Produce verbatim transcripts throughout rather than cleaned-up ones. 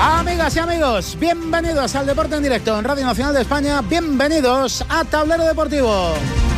Amigas y amigos, bienvenidos al Deporte en Directo en Radio Nacional de España, bienvenidos a Tablero Deportivo.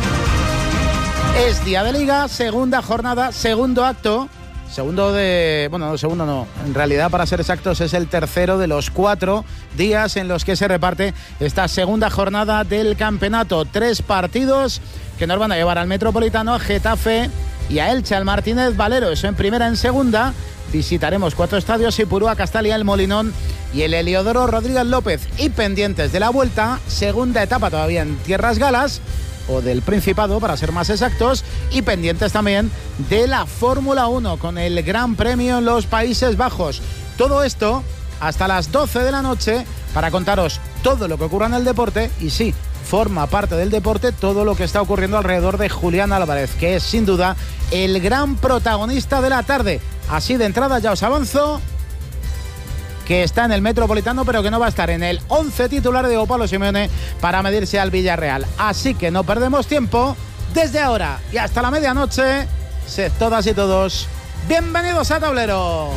Es día de Liga, segunda jornada, segundo acto, segundo de... bueno, no, segundo no, en realidad para ser exactos es el tercero de los cuatro días en los que se reparte esta segunda jornada del campeonato. Tres partidos que nos van a llevar al Metropolitano, a Getafe y a Elche, al Martínez Valero, eso en primera. En segunda visitaremos cuatro estadios: Ipurúa, Castalia, El Molinón y el Heliodoro Rodríguez López. Y pendientes de la vuelta, segunda etapa todavía en Tierras Galas, o del Principado para ser más exactos, y pendientes también de la Fórmula uno con el Gran Premio en los Países Bajos. Todo esto hasta las doce de la noche para contaros todo lo que ocurra en el deporte, y sí, forma parte del deporte todo lo que está ocurriendo alrededor de Julián Álvarez, que es sin duda el gran protagonista de la tarde. Así de entrada ya os avanzo que está en el Metropolitano, pero que no va a estar en el once titular de Pablo Simeone para medirse al Villarreal. Así que no perdemos tiempo. Desde ahora y hasta la medianoche, sed todas y todos bienvenidos a Tablero.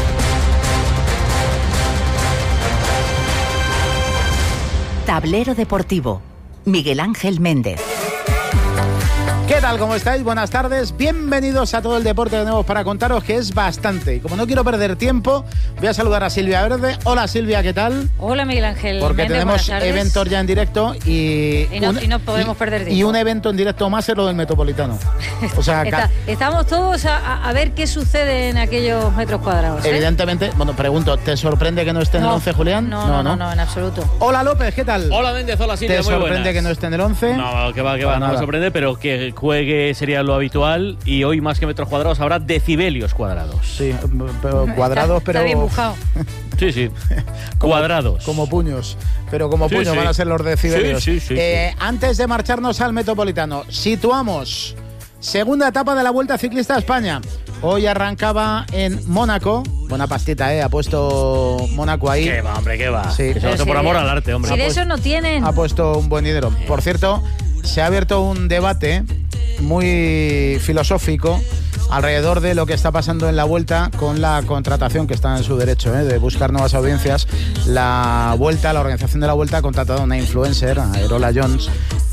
Tablero Deportivo, Miguel Ángel Méndez. ¿Qué tal? ¿Cómo estáis? Buenas tardes. Bienvenidos a todo el deporte que tenemos para contaros, que es bastante. Y como no quiero perder tiempo, voy a saludar a Silvia Verde. Hola Silvia, ¿qué tal? Hola Miguel Ángel. Porque Méndez, tenemos eventos ya en directo y, y, no, un, y no podemos y, perder tiempo. Y un evento en directo más es lo del Metropolitano. O sea, Está, estamos todos a, a ver qué sucede en aquellos metros cuadrados, ¿eh? Evidentemente, bueno, pregunto, ¿te sorprende que no esté en no, el once, Julián? No no, no, no, no, en absoluto. Hola López, ¿qué tal? Hola Méndez, hola Silvia, ¿Te muy sorprende buenas. que no esté en el once? No, que va, que va, no me sorprende, pero que juegue sería lo habitual, y hoy más que metros cuadrados habrá decibelios cuadrados. Sí, pero cuadrados, está, pero... Está bien buscado. Sí, sí, como, cuadrados. Como puños, pero como sí, puños sí. van a ser los decibelios. Sí, sí, sí, eh, sí. Antes de marcharnos al Metropolitano, situamos segunda etapa de la Vuelta Ciclista a España. Hoy arrancaba en Mónaco. Buena pastita, ¿eh? Ha puesto Mónaco ahí. ¿Qué va, hombre, qué va? Sí. Que se lo hace Si por de- amor al arte, hombre. Si de eso no tienen. Ha puesto un buen dinero. Por cierto, se ha abierto un debate muy filosófico alrededor de lo que está pasando en la Vuelta con la contratación, que está en su derecho, ¿eh? de buscar nuevas audiencias. La Vuelta, la organización de la Vuelta ha contratado a una influencer, a Erola Jones,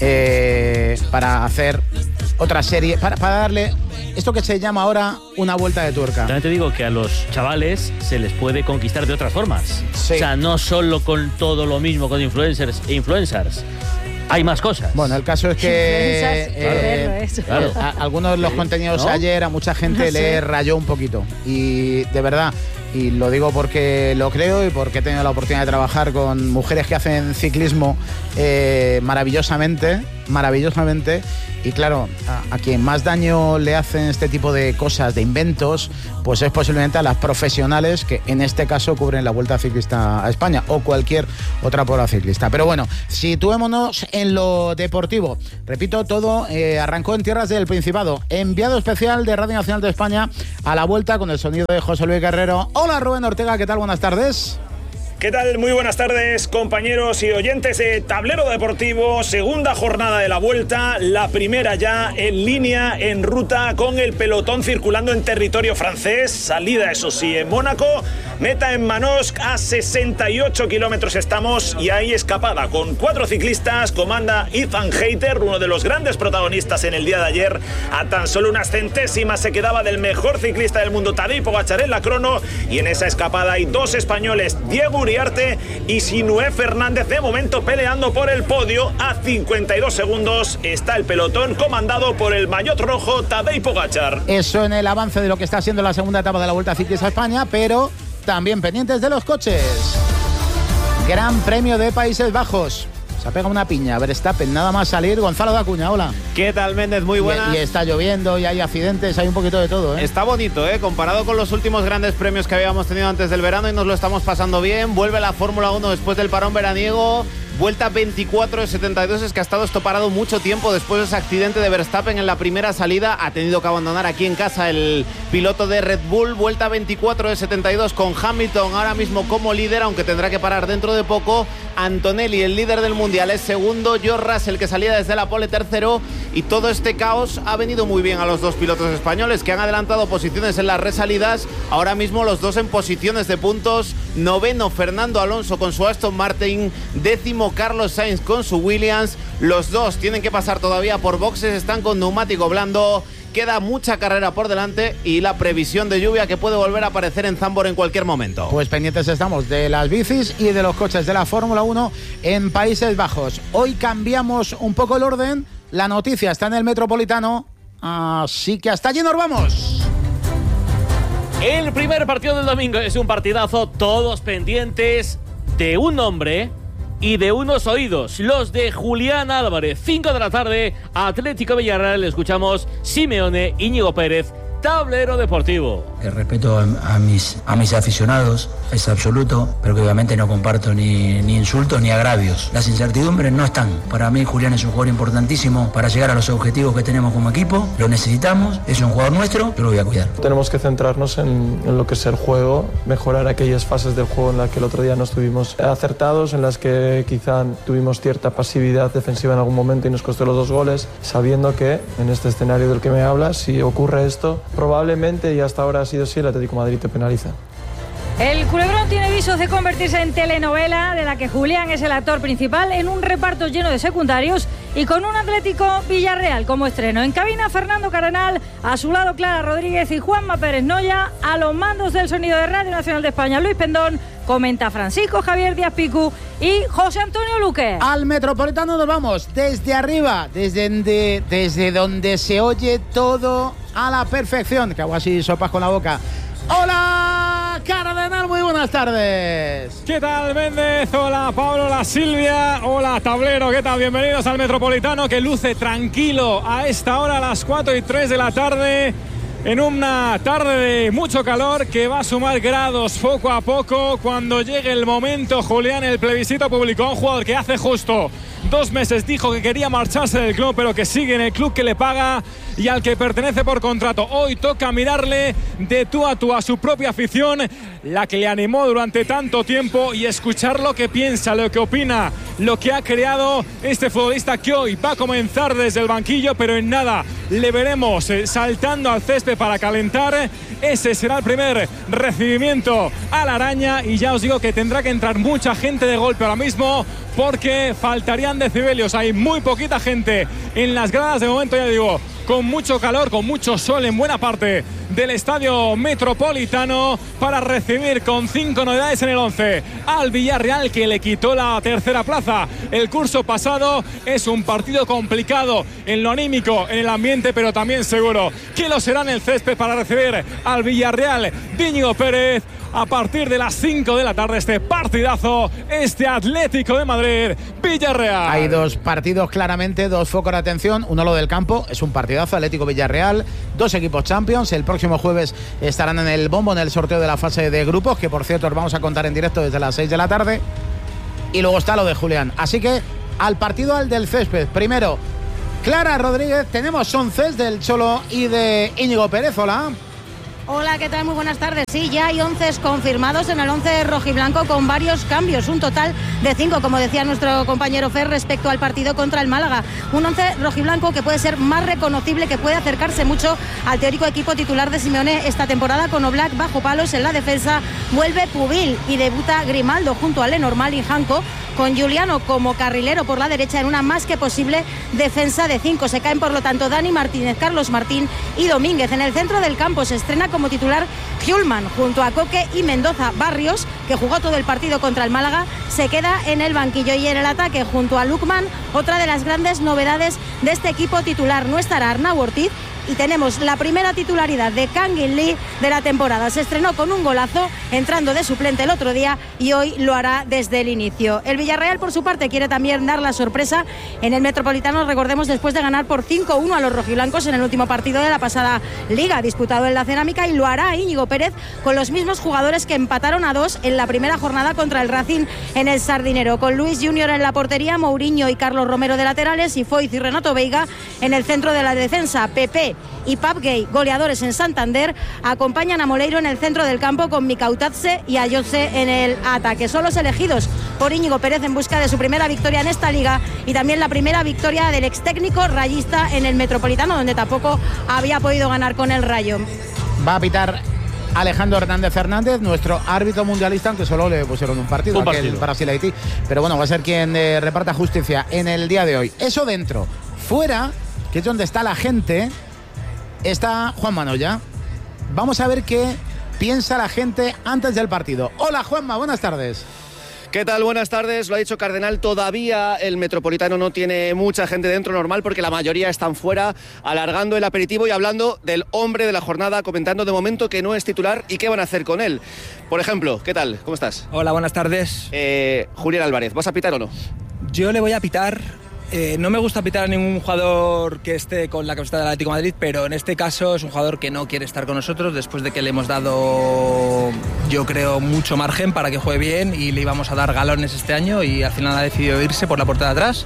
eh, para hacer otra serie, para, para darle esto que se llama ahora una vuelta de tuerca. También te digo que a los chavales se les puede conquistar de otras formas. Sí. O sea, no solo con todo lo mismo con influencers e influencers. Hay más cosas. Bueno, el caso es que Influencers, eh, claro, eso. Claro. a- algunos de los Sí. contenidos ¿No? ayer a mucha gente No sé. le rayó un poquito. Y de verdad, y lo digo porque lo creo y porque he tenido la oportunidad de trabajar con mujeres que hacen ciclismo eh, maravillosamente, maravillosamente. Y claro, a, a quien más daño le hacen este tipo de cosas, de inventos, pues es posiblemente a las profesionales que en este caso cubren la Vuelta Ciclista a España o cualquier otra prueba ciclista. Pero bueno, situémonos en lo deportivo. Repito, todo eh, arrancó en tierras del Principado. Enviado especial de Radio Nacional de España a la Vuelta con el sonido de José Luis Guerrero. Hola Rubén Ortega, ¿qué tal? Buenas tardes. ¿Qué tal? Muy buenas tardes, compañeros y oyentes de Tablero Deportivo. Segunda jornada de la Vuelta, la primera ya en línea, en ruta, con el pelotón circulando en territorio francés. Salida, eso sí, en Mónaco. Meta en Manosque, a sesenta y ocho kilómetros estamos, y hay escapada con cuatro ciclistas. Comanda Ethan Hayter, uno de los grandes protagonistas en el día de ayer. A tan solo unas centésimas se quedaba del mejor ciclista del mundo, Tadej Pogačar, en la crono. Y en esa escapada hay dos españoles, Diego Uriarte y Sinué Fernández, de momento peleando por el podio. A cincuenta y dos segundos está el pelotón comandado por el maillot rojo, Tadej Pogačar. Eso en el avance de lo que está siendo la segunda etapa de la Vuelta Ciclista a España, pero también pendientes de los coches. Gran Premio de Países Bajos. Se ha pegado una piña, Verstappen, nada más salir. Gonzalo Dacuña, hola. ¿Qué tal, Méndez? Muy buenas. Y, y está lloviendo y hay accidentes, hay un poquito de todo, ¿eh? Está bonito, ¿eh? Comparado con los últimos grandes premios que habíamos tenido antes del verano, y nos lo estamos pasando bien. Vuelve la Fórmula uno después del parón veraniego. vuelta veinticuatro de setenta y dos. Es que ha estado esto parado mucho tiempo después de ese accidente de Verstappen en la primera salida. Ha tenido que abandonar aquí en casa el piloto de Red Bull. Vuelta veinticuatro de setenta y dos con Hamilton ahora mismo como líder, aunque tendrá que parar dentro de poco. Antonelli, el líder del mundial, es segundo. George Russell, que salía desde la pole, tercero. Y todo este caos ha venido muy bien a los dos pilotos españoles, que han adelantado posiciones en las resalidas. Ahora mismo los dos en posiciones de puntos. Noveno Fernando Alonso con su Aston Martin. Décimo Carlos Sainz con su Williams. Los dos tienen que pasar todavía por boxes, están con neumático blando. Queda mucha carrera por delante y la previsión de lluvia que puede volver a aparecer en Zandvoort en cualquier momento. Pues pendientes estamos de las bicis y de los coches de la Fórmula uno en Países Bajos. Hoy cambiamos un poco el orden. La noticia está en el Metropolitano, así que hasta allí nos vamos. El primer partido del domingo es un partidazo, todos pendientes de un nombre y de unos oídos, los de Julián Álvarez. cinco de la tarde, Atlético Villarreal. Escuchamos Simeone, Íñigo Pérez, Tablero Deportivo. El respeto a, a, mis, a mis aficionados es absoluto, pero que obviamente no comparto ni, ni insultos ni agravios. Las incertidumbres no están. Para mí Julián es un jugador importantísimo para llegar a los objetivos que tenemos como equipo. Lo necesitamos, es un jugador nuestro, yo lo voy a cuidar. Tenemos que centrarnos en, en lo que es el juego, mejorar aquellas fases del juego en las que el otro día no estuvimos acertados, en las que quizá tuvimos cierta pasividad defensiva en algún momento y nos costó los dos goles, sabiendo que en este escenario del que me hablas, si ocurre esto, probablemente, y hasta ahora ha sido así, el Atlético de Madrid te penaliza. El culebrón tiene visos de convertirse en telenovela, de la que Julián es el actor principal, en un reparto lleno de secundarios y con un Atlético Villarreal como estreno. En cabina, Fernando Cardenal, a su lado Clara Rodríguez y Juanma Pérez Noya, a los mandos del sonido de Radio Nacional de España, Luis Pendón, comenta Francisco Javier Díaz Picu y José Antonio Luque. Al Metropolitano nos vamos desde arriba, desde donde, desde donde se oye todo a la perfección, que hago así sopas con la boca. ¡Hola, Cardenal! Muy buenas tardes. ¿Qué tal, Méndez? Hola, Pablo, hola, Silvia. Hola, Tablero. ¿Qué tal? Bienvenidos al Metropolitano, que luce tranquilo a esta hora, a las cuatro y tres de la tarde. En una tarde de mucho calor que va a sumar grados poco a poco. Cuando llegue el momento, Julián, el plebiscito publicó a un jugador que hace justo dos meses dijo que quería marcharse del club, pero que sigue en el club que le paga y al que pertenece por contrato. Hoy toca mirarle de tú a tú a su propia afición, la que le animó durante tanto tiempo, y escuchar lo que piensa, lo que opina, lo que ha creado este futbolista que hoy va a comenzar desde el banquillo, pero en nada le veremos saltando al césped para calentar. Ese será el primer recibimiento a la araña, y ya os digo que tendrá que entrar mucha gente de golpe ahora mismo, porque faltarían decibelios. Hay muy poquita gente en las gradas de momento, ya digo, con mucho calor, con mucho sol en buena parte del Estadio Metropolitano, para recibir con cinco novedades en el once al Villarreal, que le quitó la tercera plaza el curso pasado. Es un partido complicado en lo anímico, en el ambiente, pero también seguro que lo será en el césped para recibir al Villarreal de Íñigo Pérez. A partir de las cinco de la tarde, este partidazo, este Atlético de Madrid, Villarreal. Hay dos partidos claramente, dos focos de atención. Uno, lo del campo, es un partidazo, Atlético Villarreal, dos equipos Champions. El próximo jueves estarán en el bombo en el sorteo de la fase de grupos, que por cierto os vamos a contar en directo desde las seis de la tarde. Y luego está lo de Julián. Así que al partido, al del césped. Primero, Clara Rodríguez, tenemos once del Cholo y de Íñigo Pérez. Hola. Hola, ¿qué tal? Muy buenas tardes. Sí, ya hay once confirmados en el once rojiblanco, con varios cambios, un total de cinco, como decía nuestro compañero Fer, respecto al partido contra el Málaga. Un once rojiblanco que puede ser más reconocible, que puede acercarse mucho al teórico equipo titular de Simeone esta temporada, con Oblak bajo palos. En la defensa vuelve Pubil y debuta Grimaldo junto a Lenormand y Janko, con Giuliano como carrilero por la derecha, en una más que posible defensa de cinco. Se caen, por lo tanto, Dani Martínez, Carlos Martín y Domínguez. En el centro del campo se estrena como titular Hjulman junto a Coque y Mendoza. Barrios, que jugó todo el partido contra el Málaga, se queda en el banquillo. Y en el ataque, junto a Lukman, otra de las grandes novedades de este equipo titular. No estará Arnau Ortiz y tenemos la primera titularidad de Kang In Lee de la temporada. Se estrenó con un golazo entrando de suplente el otro día y hoy lo hará desde el inicio. El Villarreal, por su parte, quiere también dar la sorpresa en el Metropolitano, recordemos, después de ganar por cinco uno a los rojiblancos en el último partido de la pasada Liga, disputado en la Cerámica, y lo hará Íñigo Pérez con los mismos jugadores que empataron a dos en la primera jornada contra el Racing en el Sardinero, con Luis Junior en la portería, Mourinho y Carlos Romero de laterales y Foyth y Renato Veiga en el centro de la defensa. Pepe y Papgay, goleadores en Santander, acompañan a Moleiro en el centro del campo con Mikautatse y Ayose en el ataque. Son los elegidos por Íñigo Pérez en busca de su primera victoria en esta Liga y también la primera victoria del ex técnico rayista en el Metropolitano, donde tampoco había podido ganar con el Rayo. Va a pitar Alejandro Hernández Hernández, nuestro árbitro mundialista, aunque solo le pusieron un partido, un partido. Brasil-Haití, pero bueno, va a ser quien eh, reparta justicia en el día de hoy. Eso dentro. Fuera, que es donde está la gente, está Juan Manoya. Vamos a ver qué piensa la gente antes del partido. Hola Juanma, buenas tardes. ¿Qué tal? Buenas tardes. Lo ha dicho Cardenal, todavía el Metropolitano no tiene mucha gente dentro, normal, porque la mayoría están fuera, alargando el aperitivo y hablando del hombre de la jornada, comentando de momento que no es titular y qué van a hacer con él. Por ejemplo, ¿qué tal? ¿Cómo estás? Hola, buenas tardes. Eh, Julián Álvarez, ¿vas a pitar o no? Yo le voy a pitar. Eh, no me gusta pitar a ningún jugador que esté con la camiseta del Atlético de Madrid, pero en este caso es un jugador que no quiere estar con nosotros después de que le hemos dado, yo creo, mucho margen para que juegue bien y le íbamos a dar galones este año y al final ha decidido irse por la puerta de atrás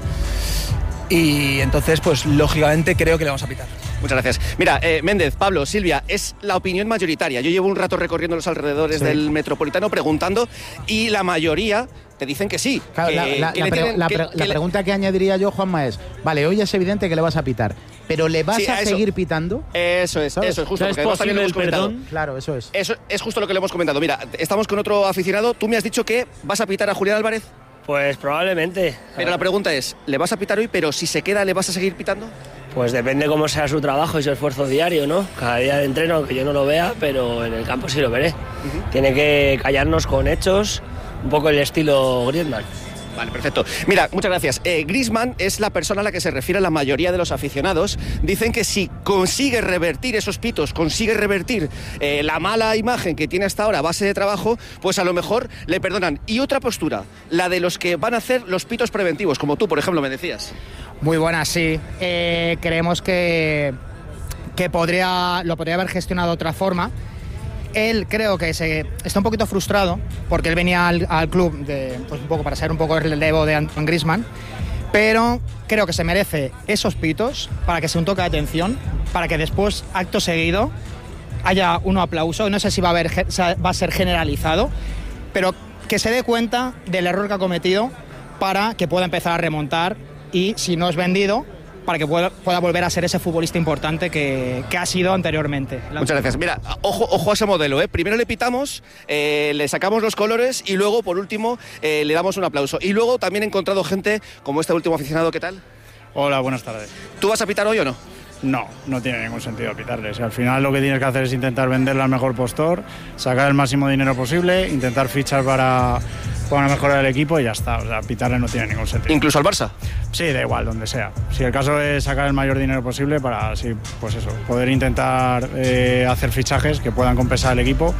y entonces pues lógicamente creo que le vamos a pitar. Muchas gracias. Mira, eh, Méndez, Pablo, Silvia, es la opinión mayoritaria. Yo llevo un rato recorriendo los alrededores sí. del Metropolitano preguntando y la mayoría te dicen que sí. Claro, que, la, la, que la, pre tienen, la, que, pre que la le... pregunta que añadiría yo, Juanma, es, vale, hoy es evidente que le vas a pitar, pero ¿le vas sí, a, a seguir pitando? Eso es, ¿sabes? eso es justo. ¿Es posible el perdón? Claro, eso es. Eso es justo lo que le hemos comentado. Mira, estamos con otro aficionado. Tú me has dicho que vas a pitar a Julián Álvarez. Pues probablemente. Pero la pregunta es, ¿le vas a pitar hoy, pero si se queda, le vas a seguir pitando? Pues depende cómo sea su trabajo y su esfuerzo diario, ¿no? Cada día de entreno, aunque yo no lo vea, pero en el campo sí lo veré. Uh-huh. Tiene que callarnos con hechos, un poco el estilo Griezmann. Vale, perfecto. Mira, muchas gracias. Eh, Griezmann es la persona a la que se refiere la mayoría de los aficionados. Dicen que si consigue revertir esos pitos, consigue revertir eh, la mala imagen que tiene hasta ahora a base de trabajo, pues a lo mejor le perdonan. Y otra postura, la de los que van a hacer los pitos preventivos, como tú, por ejemplo, me decías. Muy buena, sí. Eh, creemos que, que podría, lo podría haber gestionado de otra forma. Él creo que se está un poquito frustrado porque él venía al, al club de, pues un poco para ser un poco el relevo de Antoine Griezmann, pero creo que se merece esos pitos para que sea un toque de atención, para que después, acto seguido, haya un aplauso. No sé si va a, haber, va a ser generalizado, pero que se dé cuenta del error que ha cometido para que pueda empezar a remontar y, si no es vendido, para que pueda, pueda volver a ser ese futbolista importante que, que ha sido anteriormente. Muchas gracias. Mira, ojo, ojo a ese modelo, ¿eh? Primero le pitamos, eh, le sacamos los colores y luego, por último, eh, le damos un aplauso. Y luego también he encontrado gente como este último aficionado. ¿Qué tal? Hola, buenas tardes. ¿Tú vas a pitar hoy o no? No, no tiene ningún sentido pitarles. Al final lo que tienes que hacer es intentar venderle al mejor postor, sacar el máximo dinero posible, intentar fichar para, para mejorar el equipo y ya está. O sea, pitarle no tiene ningún sentido. ¿Incluso al Barça? Sí, da igual, donde sea. Si el caso es sacar el mayor dinero posible para así, pues eso, poder intentar eh, hacer fichajes que puedan compensar el equipo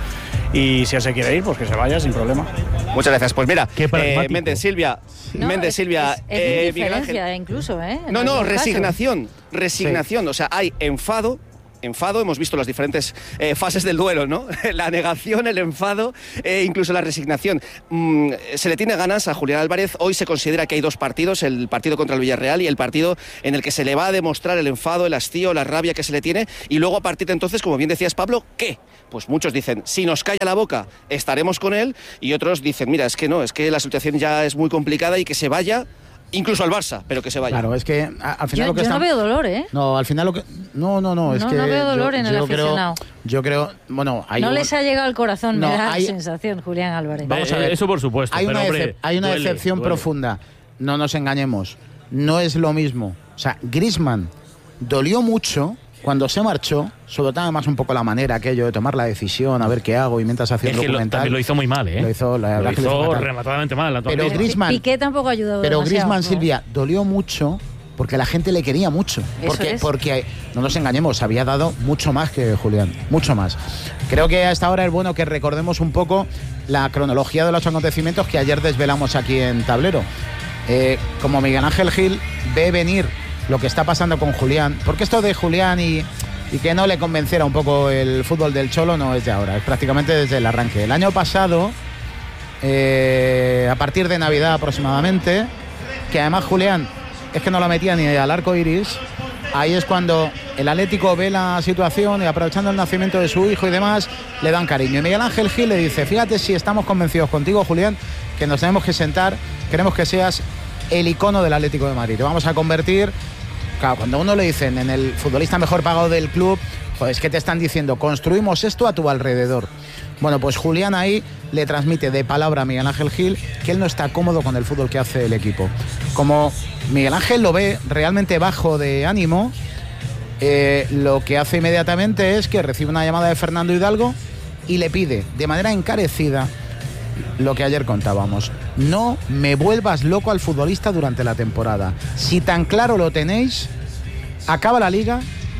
y si él se quiere ir, pues que se vaya sin problema. Muchas gracias. Pues mira, eh, Méndez, Silvia, no, Méndez, es, Silvia, es, es eh, indiferencia incluso, ¿eh? En no, no, resignación, caso. resignación. Sí. O sea, hay enfado. Enfado, hemos visto las diferentes eh, fases del duelo, ¿no? La negación, el enfado, eh, incluso la resignación. Mm, se le tiene ganas a Julián Álvarez. Hoy se considera que hay dos partidos, el partido contra el Villarreal y el partido en el que se le va a demostrar el enfado, el hastío, la rabia que se le tiene. Y luego a partir de entonces, como bien decías, Pablo, ¿qué? Pues muchos dicen, si nos calla la boca, estaremos con él. Y otros dicen, mira, es que no, es que la situación ya es muy complicada y que se vaya. Incluso al Barça, pero que se vaya. Claro, es que a, al final yo, lo que yo está... no veo dolor, ¿eh? No, al final lo que... No, no, no, es no, que... No veo dolor yo, en el yo aficionado. Creo, yo creo... Bueno, hay no un... les ha llegado al corazón, no, me da hay... la sensación, Julián Álvarez. Vamos a ver. Eso por supuesto, hay pero una, hombre, decep hay una duele, decepción duele. profunda. No nos engañemos. No es lo mismo. O sea, Griezmann dolió mucho cuando se marchó, sobre todo además un poco la manera aquello de tomar la decisión, a ver qué hago y mientras hacía el documental. Lo, lo hizo muy mal, ¿eh? Lo hizo, la lo hizo, hizo rematadamente mal. Pero Griezmann, Piqué tampoco ha ayudado Pero demasiado, Griezmann, ¿no? Silvia, dolió mucho porque la gente le quería mucho. Porque, es. porque, no nos engañemos, había dado mucho más que Julián, mucho más. Creo que hasta ahora es bueno que recordemos un poco la cronología de los acontecimientos que ayer desvelamos aquí en Tablero. Eh, como Miguel Ángel Gil ve venir lo que está pasando con Julián, porque esto de Julián y, y que no le convenciera un poco el fútbol del Cholo no es de ahora, es prácticamente desde el arranque. El año pasado, eh, a partir de Navidad aproximadamente, que además Julián es que no la metía ni al arco iris, ahí es cuando el Atlético ve la situación y aprovechando el nacimiento de su hijo y demás, le dan cariño. Y Miguel Ángel Gil le dice, fíjate si estamos convencidos contigo, Julián, que nos tenemos que sentar, queremos que seas el icono del Atlético de Madrid. Te vamos a convertir, claro, cuando a uno le dicen en el futbolista mejor pagado del club, pues que te están diciendo, construimos esto a tu alrededor. Bueno, pues Julián ahí le transmite de palabra a Miguel Ángel Gil que él no está cómodo con el fútbol que hace el equipo. Como Miguel Ángel lo ve realmente bajo de ánimo, eh, lo que hace inmediatamente es que recibe una llamada de Fernando Hidalgo y le pide de manera encarecida lo que ayer contábamos. No me vuelvas loco al futbolista durante la temporada. Si tan claro lo tenéis, acaba la liga,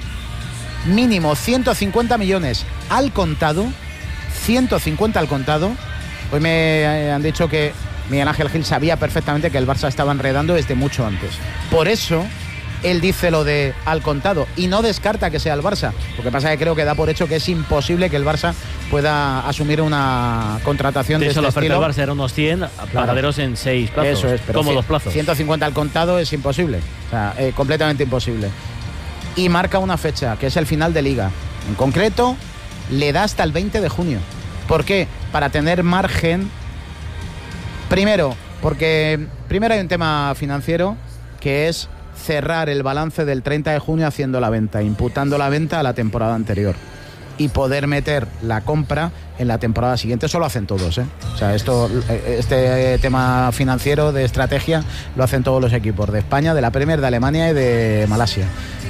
mínimo ciento cincuenta millones al contado, ciento cincuenta al contado. Hoy me han dicho que Miguel Ángel Gil sabía perfectamente que el Barça estaba enredando desde mucho antes. Por eso él dice lo de al contado y no descarta que sea el Barça. Lo que pasa es que creo que da por hecho que es imposible que el Barça pueda asumir una contratación de, de eso, este la oferta estilo. del Barça era unos cien, pagaderos en seis plazos. Eso es, pero cómodos plazos. ciento cincuenta al contado es imposible. O sea, eh, completamente imposible. Y marca una fecha, que es el final de Liga. En concreto, le da hasta el veinte de junio. ¿Por qué? Para tener margen. Primero, porque primero hay un tema financiero, que es cerrar el balance del treinta de junio haciendo la venta, imputando la venta a la temporada anterior y poder meter la compra en la temporada siguiente. Eso lo hacen todos, ¿eh? O sea, esto, este tema financiero de estrategia lo hacen todos los equipos de España, de la Premier, de Alemania y de Malasia.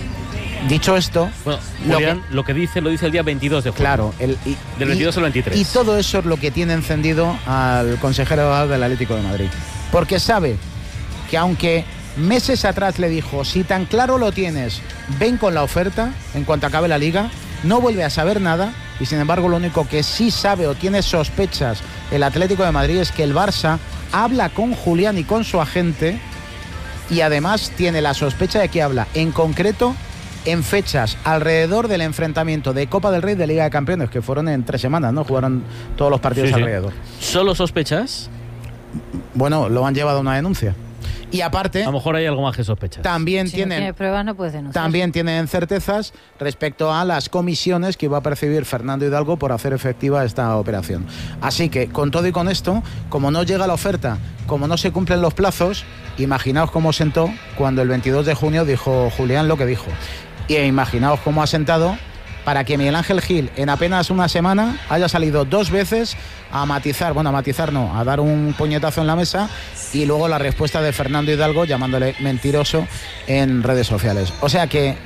Dicho esto, bueno, Julián, lo que, lo que dice lo dice el día veintidós de junio. Claro, el, y, del veintidós y, al veintitrés. Y todo eso es lo que tiene encendido al consejero del Atlético de Madrid. Porque sabe que aunque meses atrás le dijo, si tan claro lo tienes, ven con la oferta en cuanto acabe la liga, no vuelve a saber nada. Y sin embargo, lo único que sí sabe o tiene sospechas el Atlético de Madrid es que el Barça habla con Julián y con su agente, y además tiene la sospecha de que habla en concreto en fechas alrededor del enfrentamiento de Copa del Rey de Liga de Campeones, que fueron en tres semanas, ¿no? Jugaron todos los partidos sí, alrededor. Sí. ¿Solo sospechas? Bueno, lo han llevado a una denuncia. Y aparte, a lo mejor hay algo más que sospechas. También si tienen, no tiene pruebas, no puedes denunciar. También tienen certezas respecto a las comisiones que iba a percibir Fernando Hidalgo por hacer efectiva esta operación. Así que, con todo y con esto, como no llega la oferta, como no se cumplen los plazos, imaginaos cómo sentó cuando el veintidós de junio dijo Julián lo que dijo. Y imaginaos cómo ha sentado para que Miguel Ángel Gil en apenas una semana haya salido dos veces a matizar, bueno, a matizar no, a dar un puñetazo en la mesa, y luego la respuesta de Fernando Hidalgo llamándole mentiroso en redes sociales. O sea que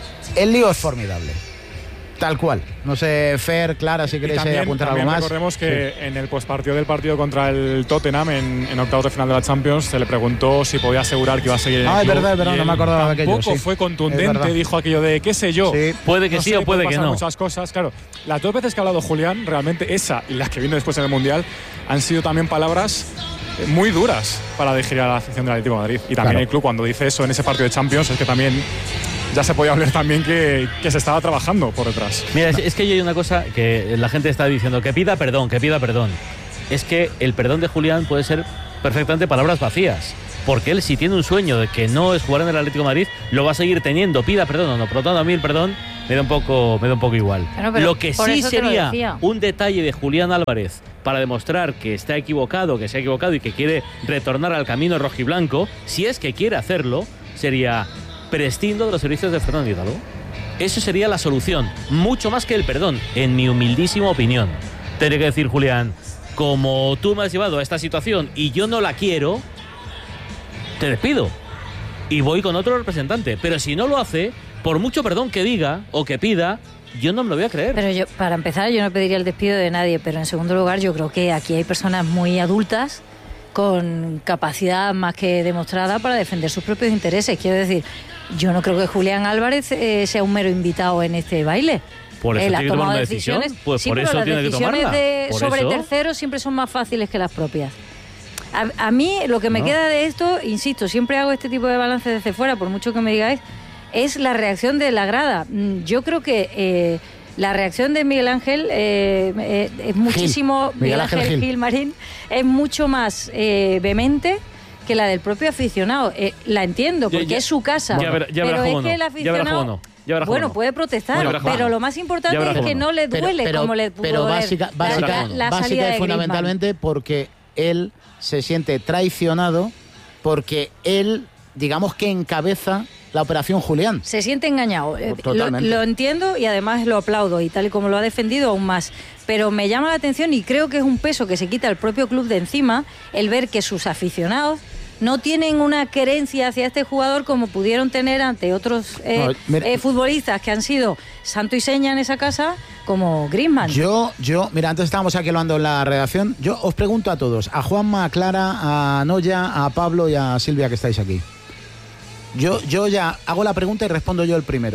el lío es formidable. Tal cual. No sé, Fer, Clara, si queréis también, apuntar también algo más. Recordemos que sí. en el postpartido del partido contra el Tottenham, en, en octavos de final de la Champions, se le preguntó si podía asegurar que iba a seguir en el Ah, es club, verdad, es verdad, no me acordaba de aquello. Tampoco sí. fue contundente, dijo aquello de qué sé yo. Sí. Puede que no sí sé, o puede que no. Muchas cosas, claro. Las dos veces que ha hablado Julián, realmente esa y las que vino después en el Mundial, han sido también palabras muy duras para dirigir a la afición del Atlético de Madrid. Y también claro. el club, cuando dice eso en ese partido de Champions, es que también ya se podía hablar también que, que se estaba trabajando por detrás. Mira, es, es que hay una cosa que la gente está diciendo, que pida perdón, que pida perdón. Es que el perdón de Julián puede ser perfectamente palabras vacías, porque él, si tiene un sueño de que no es jugar en el Atlético de Madrid, lo va a seguir teniendo, pida perdón o no. Por lo tanto, a mí el perdón me da un poco, me da un poco igual. Pero, pero lo que sí lo sería decía. un detalle de Julián Álvarez para demostrar que está equivocado, que se ha equivocado y que quiere retornar al camino rojiblanco, si es que quiere hacerlo, sería prescindo de los servicios de Fernando Hidalgo. Eso sería la solución, mucho más que el perdón, en mi humildísima opinión. Tendría que decir, Julián, como tú me has llevado a esta situación y yo no la quiero, te despido y voy con otro representante. Pero si no lo hace, por mucho perdón que diga o que pida, yo no me lo voy a creer. Pero yo, para empezar, yo no pediría el despido de nadie, pero en segundo lugar, yo creo que aquí hay personas muy adultas con capacidad más que demostrada para defender sus propios intereses. Quiero decir, yo no creo que Julián Álvarez eh, sea un mero invitado en este baile. Por eso Él tiene ha que tomar tomado una decisiones, decisión. Pues sí, por pero eso las tiene que decisiones tomarla. de, Por sobre eso. terceros siempre son más fáciles que las propias. A, a mí lo que me No. queda de esto, insisto, siempre hago este tipo de balance desde fuera, por mucho que me digáis, es la reacción de la grada. Mm, Yo creo que eh, la reacción de Miguel Ángel eh, eh, es muchísimo... Gil. Miguel Ángel Gil. Gil Marín es mucho más eh, vehemente que la del propio aficionado. Eh, la entiendo, porque Ya- ya- es su casa. ya verá- ya verá pero es cómo que no. el Ya verá aficionado... cómo no. Ya verá cómo Bueno, no. puede protestar, Ya verá cómo pero no. lo más importante Ya verá es cómo que no. no le Pero- duele pero- como le pudo pero doler básica, la, básica, la- la básica salida y de Griezmann. fundamentalmente porque él se siente traicionado, porque él, digamos que encabeza la operación Julián. Se siente engañado. Eh, Lo, Totalmente. lo entiendo y además lo aplaudo, y tal y como lo ha defendido aún más. Pero me llama la atención y creo que es un peso que se quita el propio club de encima, el ver que sus aficionados no tienen una querencia hacia este jugador como pudieron tener ante otros eh, No, mira- eh, futbolistas que han sido santo y seña en esa casa, como Griezmann. Yo, yo, mira, antes estábamos aquí hablando en la redacción. Yo os pregunto a todos, a Juanma, a Clara, a Noya, a Pablo y a Silvia, que estáis aquí. Yo, yo ya hago la pregunta y respondo yo el primero.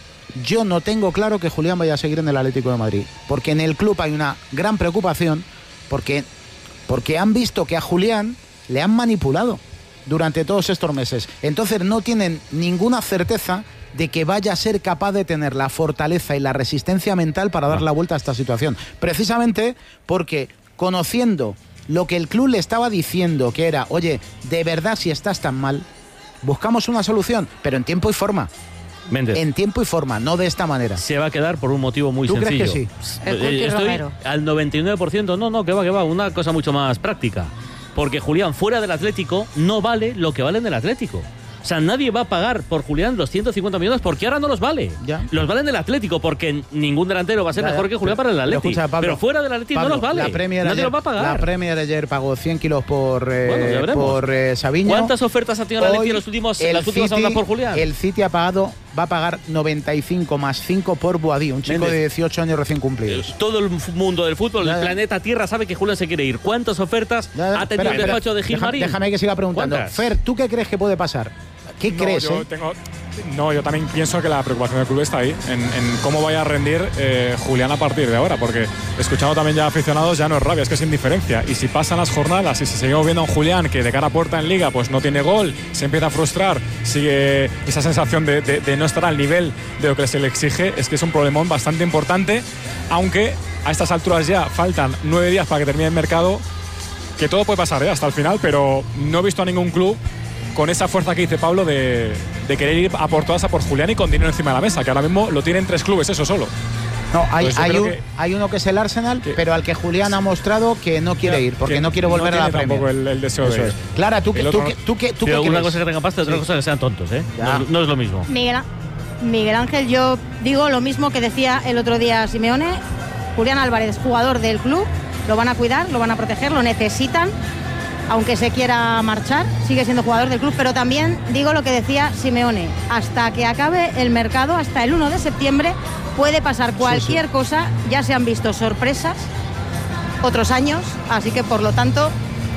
Yo no tengo claro que Julián vaya a seguir en el Atlético de Madrid, porque en el club hay una gran preocupación, porque, porque han visto que a Julián le han manipulado durante todos estos meses. Entonces no tienen ninguna certeza de que vaya a ser capaz de tener la fortaleza y la resistencia mental para dar la vuelta a esta situación. Precisamente porque, conociendo lo que el club le estaba diciendo, que era, oye, de verdad, si estás tan mal, buscamos una solución, pero en tiempo y forma. Méndez. En tiempo y forma, no de esta manera. Se va a quedar por un motivo muy ¿Tú sencillo. crees que sí? El Cuti Eh, Estoy Romero. al noventa y nueve por ciento. No, no, que va, que va. Una cosa mucho más práctica. Porque Julián, fuera del Atlético, no vale lo que vale en el Atlético. O sea, nadie va a pagar por Julián los ciento cincuenta millones porque ahora no los vale. Ya. Los valen del Atlético porque ningún delantero va a ser Ya, ya. mejor que Julián para el Pero Atlético. escucha, Pablo, Pero fuera del Atlético Pablo, no los vale. La Premier nadie ayer, los va a pagar. La Premier ayer pagó cien kilos por, eh, Bueno, ya veremos. por eh, Sabiño. ¿Cuántas ofertas ha tenido el Atleti en los últimos, en el las últimas City- semanas por Julián? El City ha pagado, va a pagar noventa y cinco más cinco por Boadí, un chico Méndez. de dieciocho años recién cumplidos. Todo el mundo del fútbol, Ya, el ya. planeta Tierra sabe que Julián se quiere ir. ¿Cuántas ofertas Ya, ya, ha tenido espera, el espera, despacho de Gil deja- Marín? Déjame que siga preguntando. ¿Cuántas? Fer, ¿tú qué crees que puede pasar? ¿Qué No, crees? yo eh? tengo- no, yo también pienso que la preocupación del club está ahí, en, en cómo vaya a rendir eh, Julián a partir de ahora, porque escuchando también ya aficionados ya no es rabia, es que es indiferencia. Y si pasan las jornadas y si seguimos viendo a un Julián que de cara a puerta en Liga pues no tiene gol, se empieza a frustrar, sigue esa sensación de, de- de no estar al nivel de lo que se le exige, es que es un problemón bastante importante, aunque a estas alturas ya faltan nueve días para que termine el mercado, que todo puede pasar ¿eh? hasta el final, pero no he visto a ningún club con esa fuerza que dice Pablo de, de querer ir a por todas a por Julián y con dinero encima de la mesa, que ahora mismo lo tienen tres clubes, eso solo. No, hay, Pues yo hay, creo un- que- hay uno que es el Arsenal, pero al que Julián ha mostrado que no quiere Ya, ir, porque que no quiere volver no a la tiene Premier. tampoco el- el deseo de Eso ir. es. Clara, ¿tú, qué- El tú, otro qué- no. tú, qué- tú Pero qué una crees? cosa es que tengan pasta y otra Sí. cosa es que sean tontos, ¿eh? Ya. No, no es lo mismo. Miguel, Á- Miguel Ángel, yo digo lo mismo que decía el otro día Simeone. Julián Álvarez, jugador del club, lo van a cuidar, lo van a proteger, lo necesitan, aunque se quiera marchar, sigue siendo jugador del club, pero también digo lo que decía Simeone, hasta que acabe el mercado, hasta el uno de septiembre, puede pasar cualquier cosa, ya se han visto sorpresas otros años, así que por lo tanto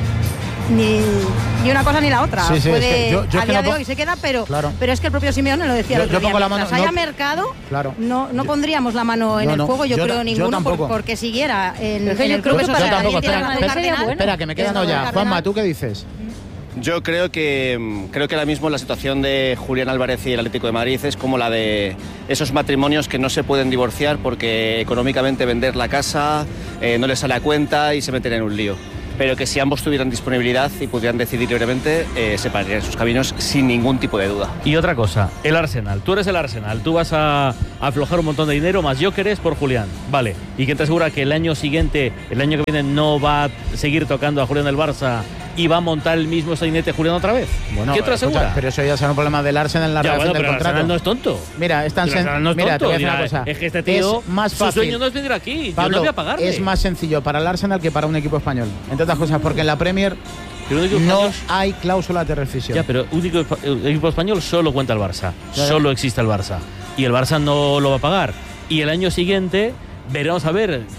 ni, ni una cosa ni la otra. Sí, sí, es puede, que yo- yo a es que día no de po- hoy se queda, pero, Claro. pero es que el propio Simeone lo decía Yo- el otro yo día. pongo la mano- Mientras haya no- mercado, Claro. no, no pondríamos la mano en No, el no, fuego, yo, yo creo ta- yo ninguno, por- tampoco. porque siguiera en, Es que en yo el creo club. que Eso para sí, el también Atlético tiene de razón Madrid sería Cardenal. bueno. Espera, que me queda Eso, no ya. Cardenal. Juanma, ¿tú qué dices? Yo creo que mm, creo que ahora mismo la situación de Julián Álvarez y el Atlético de Madrid es como la de esos matrimonios que no se pueden divorciar porque económicamente vender la casa eh, no les sale a cuenta y se meten en un lío. Pero que si ambos tuvieran disponibilidad y pudieran decidir libremente, eh, se pararían sus caminos sin ningún tipo de duda. Y otra cosa, el Arsenal. Tú eres el Arsenal. Tú vas a, a aflojar un montón de dinero más Jóqueres por Julián. Vale. ¿Y quién te asegura que el año siguiente, el año que viene, no va a seguir tocando a Julián del Barça y va a montar el mismo sainete Julián otra vez? Bueno, ¿Quién te lo escucha, asegura? pero eso ya será un problema del Arsenal en la Ya, redacción bueno, pero del el contrato. Arsenal no es tonto. Mira, es tan El Arsenal sen- no es Mira, te tonto. voy a decir una Dirá, cosa. es que este tío, es más su fácil. sueño no es venir aquí. Yo Pablo, no voy a pagarle. es más sencillo para el Arsenal que para un equipo español. Entre otras cosas, porque en la Premier Pero un equipo no español- hay cláusula de rescisión. Ya, pero un equipo, el equipo español solo cuenta el Barça. Ya, ya. Solo existe el Barça. Y el Barça no lo va a pagar. Y el año siguiente veremos a ver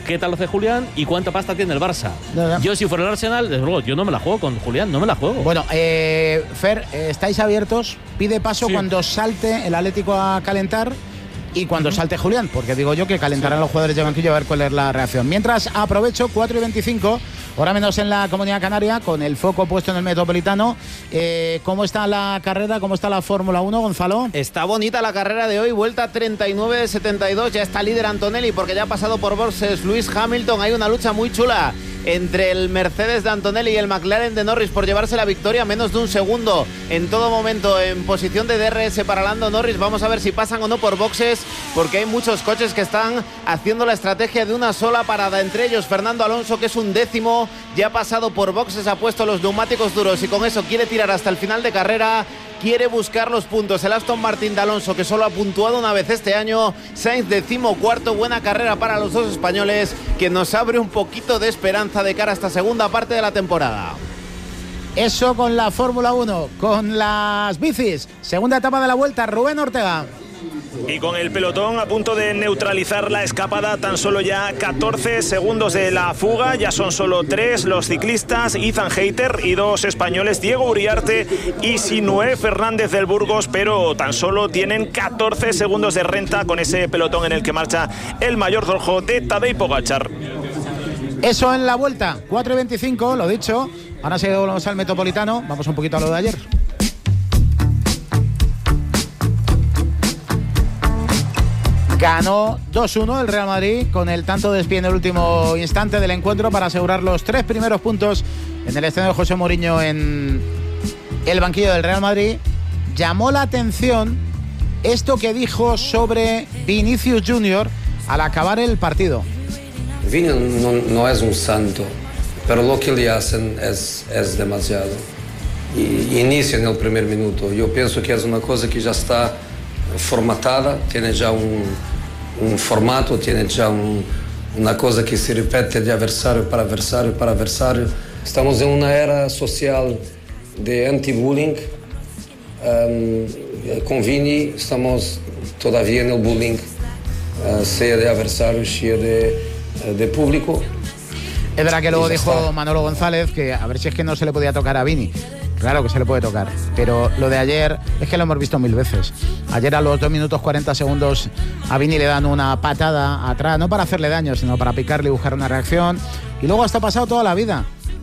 qué tal lo hace Julián y cuánta pasta tiene el Barça. No, no. Yo, si fuera el Arsenal, desde luego, yo no me la juego con Julián, no me la juego. Bueno, eh, Fer, eh, ¿estáis abiertos? Pide paso sí. cuando salte el Atlético a calentar y cuando uh-huh. salte Julián, porque digo yo que calentarán sí. los jugadores de banquillo a ver cuál es la reacción. Mientras, aprovecho, cuatro y veinticinco, hora menos en la Comunidad Canaria, con el foco puesto en el Metropolitano. Eh, ¿Cómo está la carrera? ¿Cómo está la Fórmula uno, Gonzalo? Está bonita la carrera de hoy, vuelta treinta y nueve de setenta y dos, ya está líder Antonelli porque ya ha pasado por boxes Lewis Hamilton. Hay una lucha muy chula entre el Mercedes de Antonelli y el McLaren de Norris por llevarse la victoria, menos de un segundo en todo momento en posición de D R S para Lando Norris. Vamos a ver si pasan o no por boxes, porque hay muchos coches que están haciendo la estrategia de una sola parada, entre ellos Fernando Alonso, que es un décimo, ya ha pasado por boxes, ha puesto los neumáticos duros y con eso quiere tirar hasta el final de carrera. Quiere buscar los puntos el Aston Martin de Alonso, que solo ha puntuado una vez este año. Sainz decimocuarto, buena carrera para los dos españoles, que nos abre un poquito de esperanza de cara a esta segunda parte de la temporada. Eso con la Fórmula uno, con las bicis. Segunda etapa de la Vuelta, Rubén Ortega. Y con el pelotón a punto de neutralizar la escapada, tan solo ya catorce segundos de la fuga, ya son solo tres los ciclistas, Ethan Hayter y dos españoles, Diego Uriarte y Sinué Fernández del Burgos, pero tan solo tienen catorce segundos de renta con ese pelotón en el que marcha el mayor rojo de Tadej Pogačar. Eso en la Vuelta, cuatro y veinticinco, lo dicho. Ahora sí volvemos al Metropolitano, vamos un poquito a lo de ayer. Ganó dos uno el Real Madrid con el tanto de Espí en el último instante del encuentro para asegurar los tres primeros puntos en el escenario de José Mourinho en el banquillo del Real Madrid. Llamó la atención esto que dijo sobre Vinicius Junior al acabar el partido. Vini no, no es un santo, pero lo que le hacen es, es demasiado. Y inicia en el primer minuto. Yo pienso que es una cosa que ya está formatada, tiene ya un, un formato, tiene ya un, una cosa que se repite de adversario para adversario para adversario. Estamos en una era social de anti-bullying. Um, con Vini estamos todavía en el bullying, uh, sea de adversario, sea de, uh, de público. Es verdad que luego dijo Manolo González que a ver si es que no se le podía tocar a Vini. Claro que se le puede tocar, pero lo de ayer es que lo hemos visto mil veces. Ayer a los dos minutos cuarenta segundos a Vini le dan una patada atrás, no para hacerle daño, sino para picarle y buscar una reacción. Y luego hasta ha pasado toda la vida.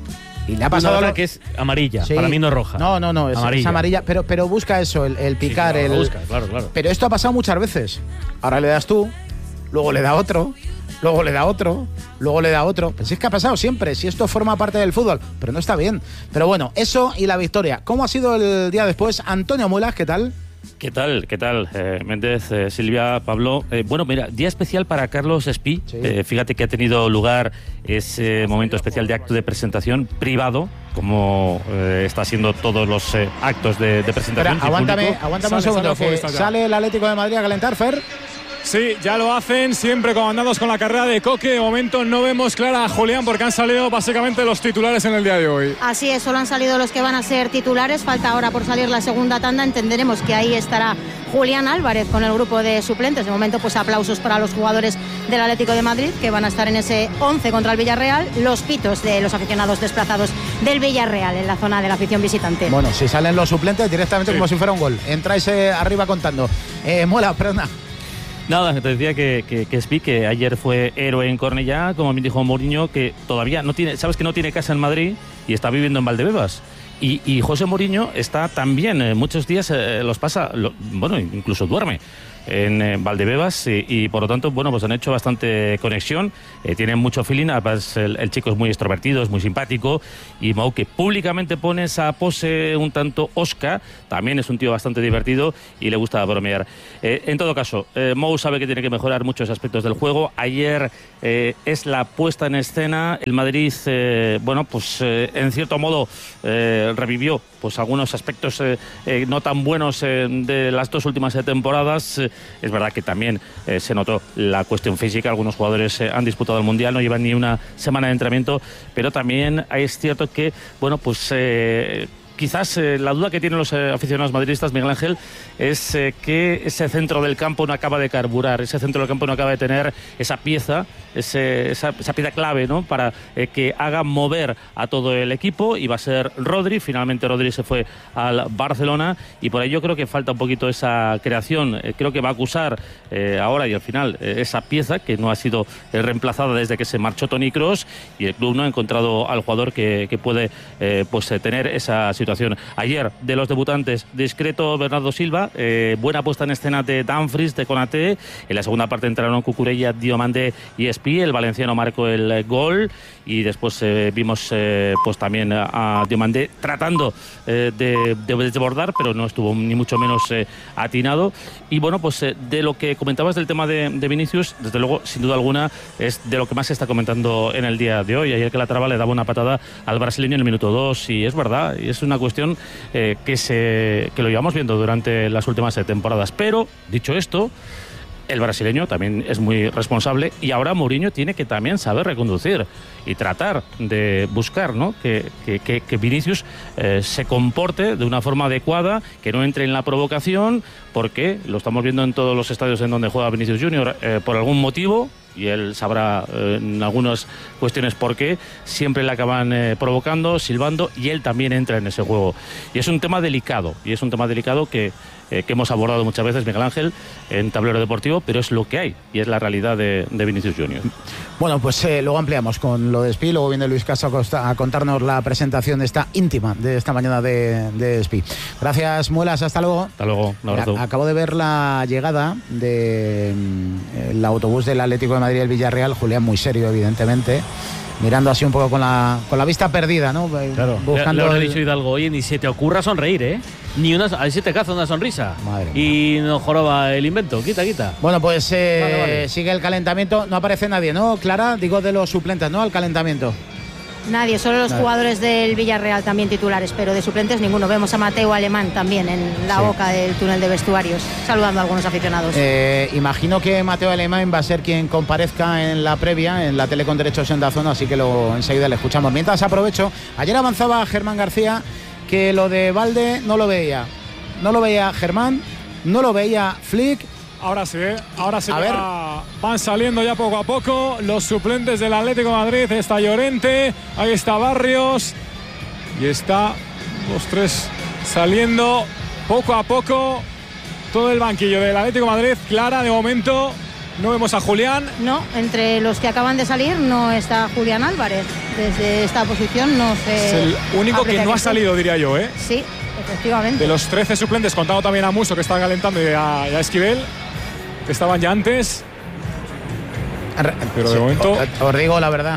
Y le ha pasado lo que es amarilla, sí. Para mí no es roja. No, no, no, es amarilla, es amarilla pero, pero busca eso, el, el picar. Sí, claro, el... busca, claro, claro. Pero esto ha pasado muchas veces. Ahora le das tú, luego le da otro, luego le da otro, luego le da otro. Pues es que ha pasado siempre, si esto forma parte del fútbol, pero no está bien. Pero bueno, eso y la victoria. ¿Cómo ha sido el día después? Antonio Muelas, ¿qué tal? ¿Qué tal? ¿Qué tal? Eh, Méndez, eh, Silvia, Pablo. Eh, bueno, mira, día especial para Carlos Espí. Sí. Eh, fíjate que ha tenido lugar ese momento especial de acto de presentación privado, como eh, está haciendo todos los eh, actos de, de presentación. Espera, aguántame, aguántame un segundo, que sale el Atlético de Madrid a calentar, Fer. Sí, ya lo hacen, siempre comandados con la carrera de Coque. De momento no vemos clara a Julián porque han salido básicamente los titulares en el día de hoy. Así es, solo han salido los que van a ser titulares. Falta ahora por salir la segunda tanda. Entenderemos que ahí estará Julián Álvarez con el grupo de suplentes. De momento, pues aplausos para los jugadores del Atlético de Madrid que van a estar en ese once contra el Villarreal. Los pitos de los aficionados desplazados del Villarreal en la zona de la afición visitante. Bueno, si salen los suplentes directamente sí. Como si fuera un gol. Entráis eh, arriba contando. Eh, Muela, perdona. Nada, te decía que, que, que Espí, que ayer fue héroe en Cornellá, como me dijo Mourinho, que todavía no tiene, sabes que no tiene casa en Madrid y está viviendo en Valdebebas. Y, y José Mourinho está también, eh, muchos días eh, los pasa, lo, bueno, incluso duerme en eh, Valdebebas y, y por lo tanto, bueno, pues han hecho bastante conexión, eh, tienen mucho feeling, además el, el chico es muy extrovertido, es muy simpático y Mou, que públicamente pone esa pose un tanto osca, también es un tío bastante divertido y le gusta bromear. Eh, en todo caso, eh, Mou sabe que tiene que mejorar muchos aspectos del juego. Ayer eh, es la puesta en escena, el Madrid, eh, bueno, pues eh, en cierto modo eh, revivió pues algunos aspectos eh, eh, no tan buenos eh, de las dos últimas eh, temporadas. Eh, es verdad que también eh, se notó la cuestión física, algunos jugadores eh, han disputado el Mundial, no llevan ni una semana de entrenamiento, pero también es cierto que, bueno, pues... Eh, quizás eh, la duda que tienen los eh, aficionados madridistas, Miguel Ángel, es eh, que ese centro del campo no acaba de carburar, ese centro del campo no acaba de tener esa pieza, ese, esa, esa pieza clave, ¿no?, para eh, que haga mover a todo el equipo, y va a ser Rodri. Finalmente Rodri se fue al Barcelona y por ahí yo creo que falta un poquito esa creación. Eh, creo que va a acusar eh, ahora y al final eh, esa pieza que no ha sido eh, reemplazada desde que se marchó Toni Kroos, y el club no ha encontrado al jugador que, que puede eh, pues eh, tener esa situación. Ayer, de los debutantes, discreto Bernardo Silva, eh, buena puesta en escena de Dumfries, de Konaté. En la segunda parte entraron Cucurella, Diomandé y Espí. El valenciano marcó el eh, gol, y después eh, vimos eh, pues también a, a Diomandé tratando eh, de, de desbordar, pero no estuvo ni mucho menos eh, atinado. Y bueno, pues eh, de lo que comentabas del tema de, de Vinicius, desde luego, sin duda alguna, es de lo que más se está comentando en el día de hoy. Ayer que la traba le daba una patada al brasileño en el minuto dos, y es verdad, y es una cuestión eh, que, se, que lo llevamos viendo durante las últimas temporadas. Pero, dicho esto, el brasileño también es muy responsable, y ahora Mourinho tiene que también saber reconducir y tratar de buscar, ¿no?, que, que, que, que Vinicius eh, se comporte de una forma adecuada, que no entre en la provocación, porque lo estamos viendo en todos los estadios en donde juega Vinicius Junior, eh, por algún motivo, y él sabrá eh, en algunas cuestiones por qué, siempre le acaban eh, provocando, silbando, y él también entra en ese juego. Y es un tema delicado, y es un tema delicado que, eh, que hemos abordado muchas veces, Miguel Ángel, en Tablero Deportivo, pero es lo que hay, y es la realidad de, de Vinicius Junior. Bueno, pues eh, luego ampliamos con lo de Espí, luego viene Luis Caso a, a contarnos la presentación de esta íntima de esta mañana de, de Espí. Gracias, Muelas, hasta luego. Hasta luego, un abrazo. Acabo de ver la llegada del de, autobús del Atlético de Madrid, el Villarreal. Julián muy serio, evidentemente, mirando así un poco con la, con la vista perdida, ¿no? Claro. Buscando le, le habrá el... dicho Hidalgo, oye, ni se te ocurra sonreír, ¿eh? Ni una, a ver si te caza una sonrisa. Madre y no joroba el invento, quita, quita. Bueno, pues eh, vale, vale. sigue el calentamiento. No aparece nadie, ¿no, Clara? Digo, de los suplentes, ¿no? Al calentamiento. Nadie, solo los Nadie. jugadores del Villarreal también titulares, pero de suplentes ninguno. Vemos a Mateo Alemán también en la Sí. boca del túnel de vestuarios, saludando a algunos aficionados. Eh, imagino que Mateo Alemán va a ser quien comparezca en la previa, en la tele con derechos en Dazón, así que lo, enseguida le escuchamos. Mientras aprovecho, ayer avanzaba Germán García que lo de Valde no lo veía. No lo veía Germán, no lo veía Flick. Ahora sí, ¿eh? Ahora sí A que ver. va- van saliendo ya poco a poco los suplentes del Atlético de Madrid. Está Llorente, ahí está Barrios y está los tres saliendo poco a poco todo el banquillo del Atlético de Madrid. Clara, de momento no vemos a Julián. No, entre los que acaban de salir no está Julián Álvarez. Desde esta posición no sé. Es el único que aprecia no ha esté. salido, diría yo, ¿eh? Sí, efectivamente. De los trece suplentes, contado también a Muso, que está calentando, y a, y a Esquivel, que estaban ya antes. Pero de Sí, momento. Os, os digo la verdad,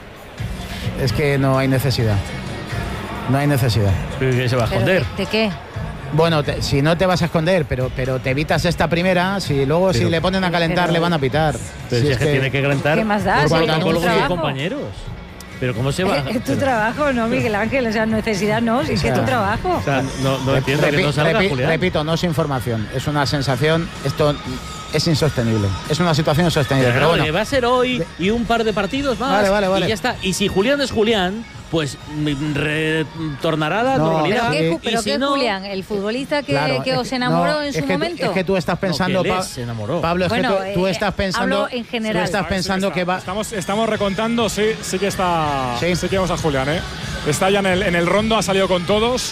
es que no hay necesidad. No hay necesidad. ¿Qué se va a ¿Pero esconder? de, de qué? Bueno, te- si no te vas a esconder, pero, pero te evitas esta primera, si luego Pero- si le ponen a calentar pero- le van a pitar. Pero Si si es que tiene que calentar. ¿Qué más da? Por Si cuanto es tu con los trabajo. compañeros. Pero ¿cómo se va? Es tu trabajo, ¿no, Miguel Ángel? O sea, necesidad no, si es que es tu trabajo. O sea, no, no entiendo que Repi- no salga repi- Julián. repito, no es información, es una sensación, esto es insostenible, es una situación insostenible. Pero Pero no, bueno, que va a ser hoy y un par de partidos más. Vale, vale, vale. Y ya está. Y si Julián es Julián, pues mm, retornará a la No, normalidad. ¿Pero qué, y Ju- pero si qué no- Julián? ¿El futbolista que, claro, que es os que- enamoró no, en es su que tú- momento? es que tú estás pensando, que él Pa- se enamoró. Pablo, es Bueno, que tú, tú eh, estás pensando, hablo en general. tú estás Ah, sí pensando está. que va. Estamos, estamos recontando, sí, sí que está. Sí. Sí, que vemos a Julián, ¿eh? Está ya en el, en el rondo, ha salido con todos.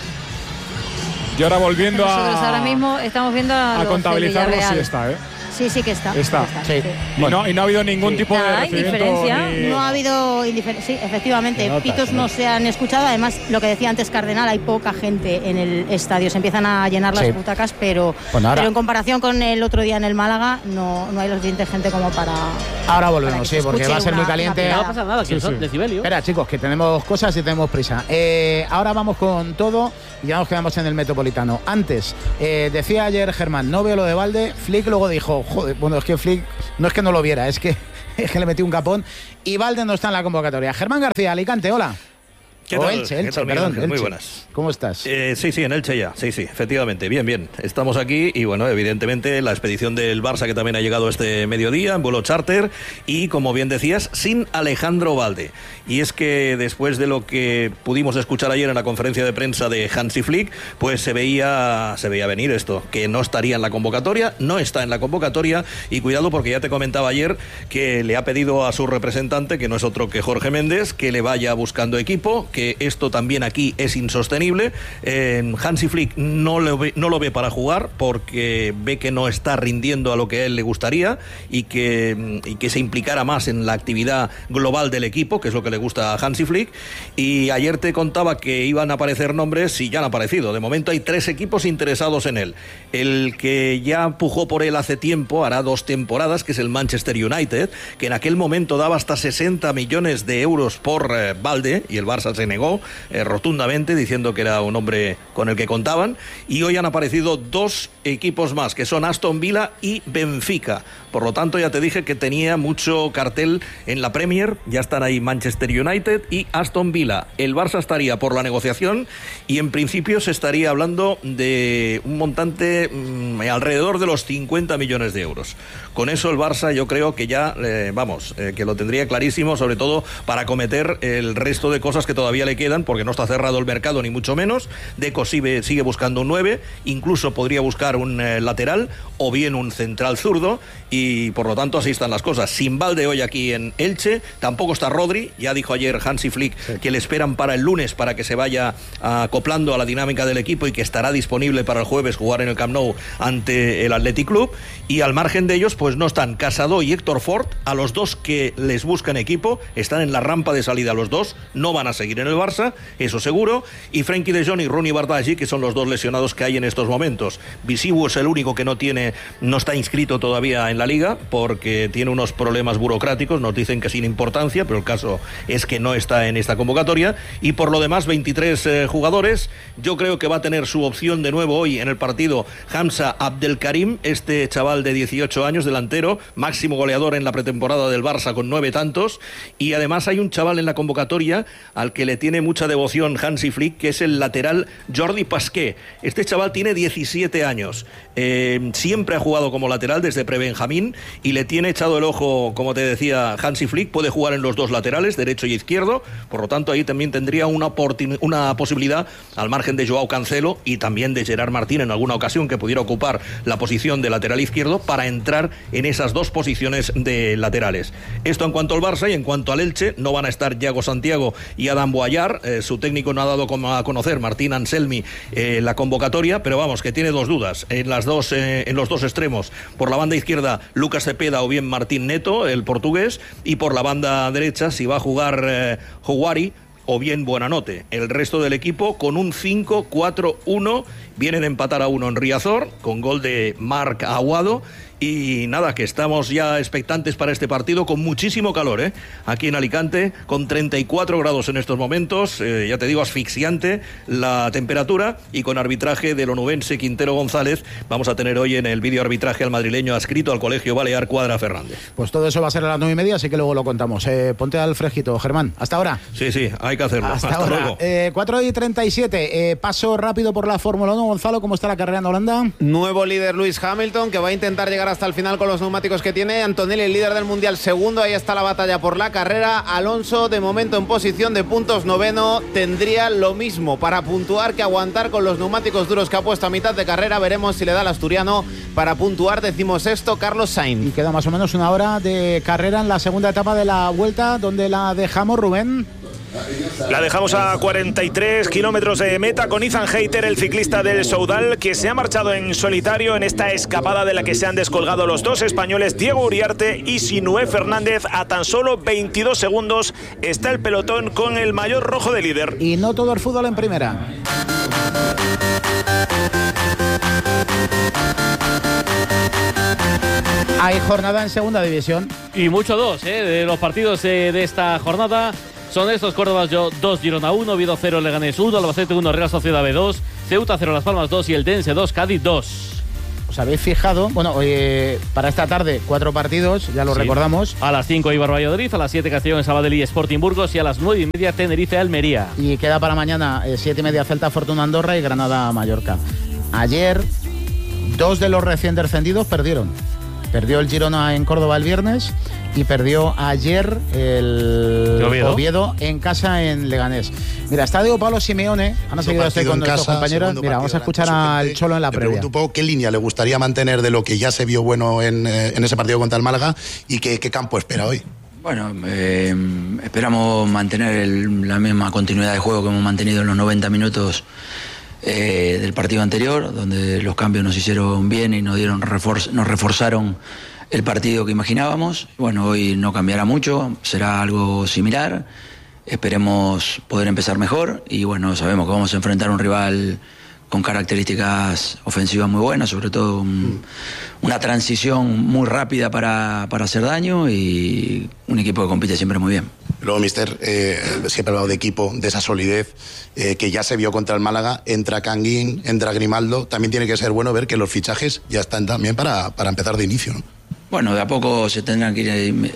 Y ahora volviendo Nosotros a, ahora mismo estamos viendo a, a los de contabilizarlo, sí Villarreal. está, ¿eh? Sí, sí que está. Está. Sí. Y, no, y no ha habido ningún tipo Nada, de recibimiento. indiferencia. ni- No ha habido indiferencia. Sí, efectivamente. Se nota, Pitos se no nota. se han escuchado. Además, lo que decía antes Cardenal, hay poca gente en el estadio. Se empiezan a llenar las Sí. butacas, pero, Bueno, ahora- pero en comparación con el otro día en el Málaga, no, no hay los dientes gente como para. Ahora para volvemos, que sí, se porque escuche va a ser una- muy una caliente. No va a piada. pasar nada, que Sí, son sí. decibelios. Espera, chicos, que tenemos cosas y tenemos prisa. Eh, ahora vamos con todo y ya nos quedamos en el Metropolitano. Antes, eh, decía ayer Germán, no veo lo de Valde. Flick luego dijo, joder, bueno, es que Flick no es que no lo viera, es que, es que le metí un capón. Y Valde no está en la convocatoria. Germán García, Alicante, hola. ¿Qué o tal? Elche, ¿Qué Elche, tal, perdón, Miguel? Muy Elche. buenas. ¿Cómo estás? Eh, sí, sí, en Elche ya, sí, sí, efectivamente, bien, bien. Estamos aquí y bueno, evidentemente la expedición del Barça que también ha llegado este mediodía en vuelo charter y como bien decías, sin Alejandro Balde. Y es que después de lo que pudimos escuchar ayer en la conferencia de prensa de Hansi Flick, pues se veía, se veía venir esto, que no estaría en la convocatoria, no está en la convocatoria y cuidado porque ya te comentaba ayer que le ha pedido a su representante, que no es otro que Jorge Méndez, que le vaya buscando equipo, que esto también aquí es insostenible. Eh, Hansi Flick no lo, ve, no lo ve para jugar porque ve que no está rindiendo a lo que a él le gustaría y que, y que se implicara más en la actividad global del equipo, que es lo que le gusta a Hansi Flick. Y ayer te contaba que iban a aparecer nombres y ya han aparecido. De momento hay tres equipos interesados en él. El que ya pujó por él hace tiempo, hará dos temporadas, que es el Manchester United, que en aquel momento daba hasta sesenta millones de euros por eh, Balde y el Barça se negó eh, rotundamente diciendo que era un hombre con el que contaban. Y hoy han aparecido dos equipos más, que son Aston Villa y Benfica. Por lo tanto, ya te dije que tenía mucho cartel en la Premier. Ya están ahí Manchester United y Aston Villa. El Barça estaría por la negociación y en principio se estaría hablando de un montante mmm, alrededor de los cincuenta millones de euros. Con eso el Barça yo creo que ya, eh, vamos, eh, que lo tendría clarísimo, sobre todo para acometer el resto de cosas que todavía le quedan, porque no está cerrado el mercado ni mucho menos. Deco sigue, sigue buscando un nueve, incluso podría buscar un eh, lateral o bien un central zurdo y por lo tanto así están las cosas. Sin Balde hoy aquí en Elche, tampoco está Rodri, ya dijo ayer Hansi Flick sí. que le esperan para el lunes para que se vaya acoplando a la dinámica del equipo y que estará disponible para el jueves jugar en el Camp Nou ante el Athletic Club. Y al margen de ellos pues no están Casado y Héctor Ford, a los dos que les buscan equipo, están en la rampa de salida los dos, no van a seguir en el Barça, eso seguro. Y Frenkie de Jong y Ronnie Bardghji, que son los dos lesionados que hay en estos momentos. Visibu es el único que no tiene, no está inscrito todavía en la liga porque tiene unos problemas burocráticos, nos dicen que sin importancia, pero el caso es que no está en esta convocatoria. Y por lo demás veintitrés eh, jugadores. Yo creo que va a tener su opción de nuevo hoy en el partido Hamza Abdelkarim, este chaval de dieciocho años, delantero, máximo goleador en la pretemporada del Barça con nueve tantos. Y además hay un chaval en la convocatoria al que le tiene mucha devoción Hansi Flick, que es el lateral Jordi Pasqué. Este chaval tiene diecisiete años, eh, siempre ha jugado como lateral desde prebenjamín y le tiene echado el ojo, como te decía Hansi Flick, puede jugar en los dos laterales, derecho y izquierdo, por lo tanto ahí también tendría una, una posibilidad al margen de Joao Cancelo y también de Gerard Martín en alguna ocasión que pudiera ocupar la posición de lateral izquierdo para entrar en esas dos posiciones de laterales. Esto en cuanto al Barça. Y en cuanto al Elche, no van a estar Yago Santiago y Adam Boyar, eh, su técnico no ha dado como a conocer, Martín Anselmi, eh, la convocatoria, pero vamos, que tiene dos dudas en, las dos, eh, en los dos extremos. Por la banda izquierda, Lucas Cepeda o bien Martín Neto, el portugués, y por la banda derecha, si va a jugar eh, Houari o bien Buenanote. El resto del equipo con un cinco cuatro uno, vienen a empatar a uno en Riazor, con gol de Marc Aguado. Y nada, que estamos ya expectantes para este partido con muchísimo calor, ¿eh? Aquí en Alicante, con treinta y cuatro grados en estos momentos, eh, ya te digo, asfixiante la temperatura, y con arbitraje del onubense Quintero González. Vamos a tener hoy en el vídeo arbitraje al madrileño adscrito al Colegio Balear Cuadra Fernández. Pues todo eso va a ser a las nueve y media, así que luego lo contamos. Eh, ponte al fresquito, Germán. Hasta ahora. Sí, sí, hay que hacerlo. Hasta, Hasta ahora. luego. Eh, cuatro y treinta y siete, eh, paso rápido por la Fórmula uno. Gonzalo, ¿cómo está la carrera en Holanda? Nuevo líder Lewis Hamilton, que va a intentar llegar hasta el final con los neumáticos que tiene. Antonelli, el líder del Mundial, segundo. Ahí está la batalla por la carrera. Alonso, de momento en posición de puntos, noveno. Tendría lo mismo para puntuar que aguantar con los neumáticos duros que ha puesto a mitad de carrera. Veremos si le da al asturiano para puntuar. Decimosexto, Carlos Sainz. Y queda más o menos una hora de carrera en la segunda etapa de la Vuelta. ¿Dónde la dejamos, Rubén? La dejamos a cuarenta y tres kilómetros de meta con Ethan Hayter, el ciclista del Soudal, que se ha marchado en solitario en esta escapada de la que se han descolgado los dos españoles Diego Uriarte y Sinué Fernández. A tan solo veintidós segundos está el pelotón con el maillot rojo de líder. Y no todo el fútbol en primera. Hay jornada en segunda división. Y mucho dos, ¿eh? De los partidos eh, de esta jornada. Son estos: Córdoba dos, Girona uno, Oviedo cero, Leganés uno, Albacete uno, Real Sociedad B dos, Ceuta cero, Las Palmas dos y el Dense dos, Cádiz dos. os habéis fijado, bueno, eh, para esta tarde cuatro partidos, ya lo sí. recordamos. A las cinco Eibar Valladolid, a las siete Castellón Sabadell y Sporting Burgos y a las nueve y media Tenerife Almería. Y queda para mañana eh, siete y media Celta Fortuna Andorra y Granada Mallorca. Ayer, dos de los recién descendidos perdieron. Perdió el Girona en Córdoba el viernes y perdió ayer el Oviedo? Oviedo en casa en Leganés. Mira, está Diego Pablo Simeone, han seguido este con nuestros casa, compañeros. Mira, vamos a escuchar al Cholo en la le previa. Pregunto un poco qué línea le gustaría mantener de lo que ya se vio bueno en, eh, en ese partido contra el Málaga y qué, qué campo espera hoy. Bueno, eh, esperamos mantener el, la misma continuidad de juego que hemos mantenido en los noventa minutos Eh, del partido anterior, donde los cambios nos hicieron bien y nos dieron refor- nos reforzaron el partido que imaginábamos. Bueno, hoy no cambiará mucho, será algo similar. Esperemos poder empezar mejor y bueno, sabemos que vamos a enfrentar a un rival con características ofensivas muy buenas, sobre todo un, una transición muy rápida para, para hacer daño y un equipo que compite siempre muy bien. Luego, mister, eh, siempre ha hablado de equipo, de esa solidez eh, que ya se vio contra el Málaga. Entra Canguín, entra Grimaldo. También tiene que ser bueno ver que los fichajes ya están también para, para empezar de inicio, ¿no? Bueno, de a poco se tendrán que ir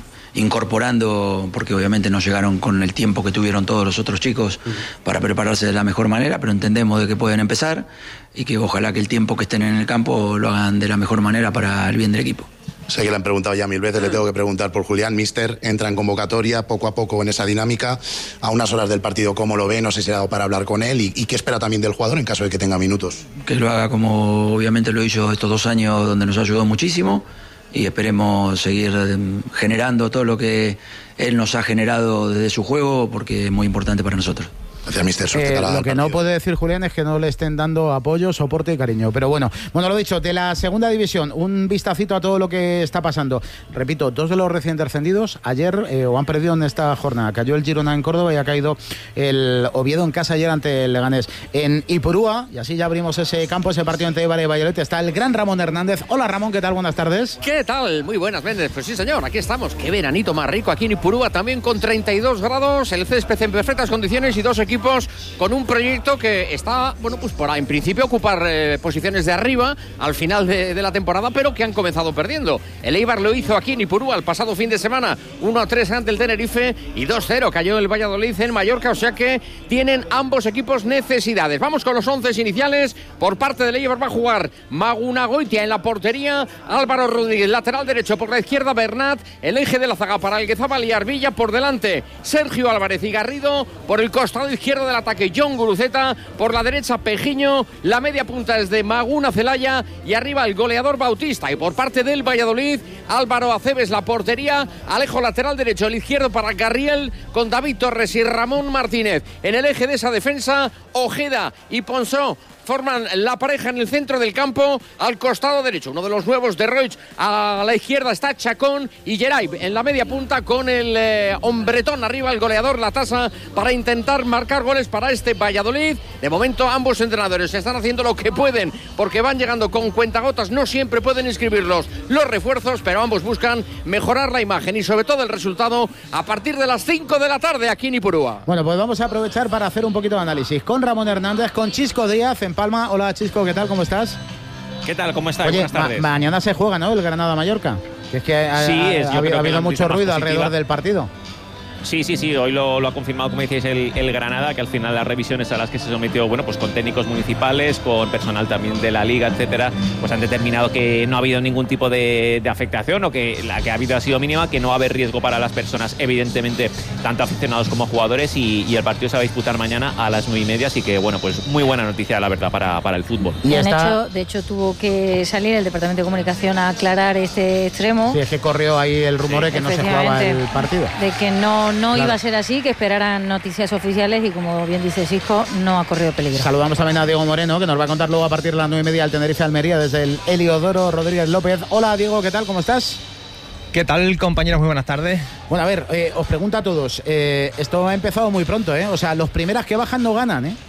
incorporando, porque obviamente no llegaron con el tiempo que tuvieron todos los otros chicos para prepararse de la mejor manera, pero entendemos de que pueden empezar y que ojalá que el tiempo que estén en el campo lo hagan de la mejor manera para el bien del equipo. Sé que le han preguntado ya mil veces, le tengo que preguntar por Julián. Mister, entra en convocatoria poco a poco en esa dinámica, a unas horas del partido, ¿cómo lo ve? No sé si ha dado para hablar con él y, y qué espera también del jugador en caso de que tenga minutos. Que lo haga como obviamente lo hizo estos dos años donde nos ayudó muchísimo y esperemos seguir generando todo lo que él nos ha generado desde su juego porque es muy importante para nosotros. Gracias, mister. Suerte Eh, para lo que no puede decir Julián es que no le estén dando apoyo, soporte y cariño. Pero bueno, bueno, lo dicho, de la segunda división, un vistacito a todo lo que está pasando. Repito, dos de los recién descendidos ayer eh, o han perdido en esta jornada. Cayó el Girona en Córdoba y ha caído el Oviedo en casa ayer ante el Leganés. En Ipurúa, y así ya abrimos ese campo, ese partido entre Eibar y Valladolid, está el gran Ramón Hernández. Hola Ramón, ¿qué tal? Buenas tardes. ¿Qué tal? Muy buenas, Méndez. Pues sí, señor, aquí estamos. Qué veranito más rico aquí en Ipurúa, también con treinta y dos grados, el césped en perfectas condiciones y dos equipos con un proyecto que está, bueno, pues por en principio ocupar eh, posiciones de arriba al final de, de la temporada, pero que han comenzado perdiendo. El Eibar lo hizo aquí en Ipurúa el pasado fin de semana, uno a tres ante el Tenerife y dos cero cayó el Valladolid en Mallorca, o sea que tienen ambos equipos necesidades. Vamos con los once iniciales. Por parte del Eibar va a jugar Magunagoitia en la portería, Álvaro Rodríguez lateral derecho, por la izquierda Bernat, el eje de la zaga para Alguezabal y Arbilla, por delante Sergio Álvarez y Garrido, por el costado izquierdo del ataque John Guruceta, por la derecha Pejiño, la media punta es de Maguna Celaya y arriba el goleador Bautista. Y por parte del Valladolid, Álvaro Aceves la portería, Alejo lateral derecho, el izquierdo para Garriel, con David Torres y Ramón Martínez. En el eje de esa defensa, Ojeda y Ponsó forman la pareja en el centro del campo, al costado derecho uno de los nuevos de Roig, a la izquierda está Chacón y Geray en la media punta con el eh, hombretón arriba, el goleador La Tasa, para intentar marcar goles para este Valladolid. De momento ambos entrenadores están haciendo lo que pueden porque van llegando con cuentagotas, no siempre pueden inscribirlos los refuerzos, pero ambos buscan mejorar la imagen y sobre todo el resultado a partir de las cinco de la tarde aquí en Ipurúa. Bueno, pues vamos a aprovechar para hacer un poquito de análisis con Ramón Hernández, con Chisco Díaz en Palma. Hola Chisco, ¿qué tal? ¿Cómo estás? ¿Qué tal? ¿Cómo estás? Oye, Buenas tardes. Ma mañana se juega, ¿no? El Granada-Mallorca. Que es que ha, sí, es, ha, ha, ha habido mucho ruido alrededor del partido. Sí, sí, sí, hoy lo, lo ha confirmado, como decíais, el, el Granada, que al final las revisiones a las que se sometió, bueno, pues con técnicos municipales, con personal también de la Liga, etcétera, pues han determinado que no ha habido ningún tipo de, de afectación o que la que ha habido ha sido mínima, que no va a haber riesgo para las personas, evidentemente, tanto aficionados como jugadores, y, y el partido se va a disputar mañana a las nueve y media, así que, bueno, pues muy buena noticia, la verdad, para, para el fútbol. Y han hecho, de hecho, tuvo que salir el Departamento de Comunicación a aclarar este extremo. Sí, es que corrió ahí el rumor de que no se jugaba el partido. De que no, no claro. iba a ser así, que esperaran noticias oficiales y, como bien dice Sisco, no ha corrido peligro. Saludamos también a Diego Moreno, que nos va a contar luego a partir de las nueve y media al Tenerife Almería desde el Heliodoro Rodríguez López. Hola Diego, ¿qué tal? ¿Cómo estás? ¿Qué tal, compañeros? Muy buenas tardes. Bueno, a ver, eh, os pregunto a todos, eh, esto ha empezado muy pronto, ¿eh? O sea, los primeras que bajan no ganan, ¿eh?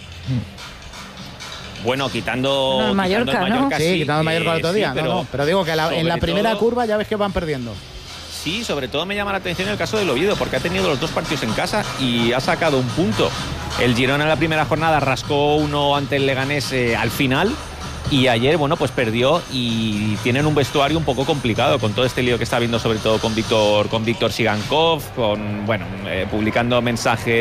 Bueno, quitando, no, el Mallorca, quitando el Mallorca, ¿no? Sí, sí, quitando el Mallorca el otro eh, día, sí, no, pero, no, pero digo que la, en la primera todo, curva ya ves que van perdiendo. Sí, sobre todo me llama la atención el caso del Oviedo, porque ha tenido los dos partidos en casa y ha sacado un punto. El Girona en la primera jornada rascó uno ante el Leganés eh, al final, y ayer, bueno, pues perdió y tienen un vestuario un poco complicado con todo este lío que está habiendo, sobre todo con Víctor con Víctor Sigankov, con, bueno, eh, publicando mensajes